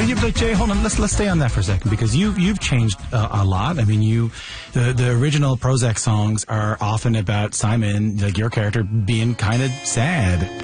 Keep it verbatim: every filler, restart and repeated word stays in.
you, but Jay, hold on. Let's let's stay on that for a second because you you've changed uh, a lot. I mean, you the the original Prozac songs are often about Simon, like your character, being kind of sad.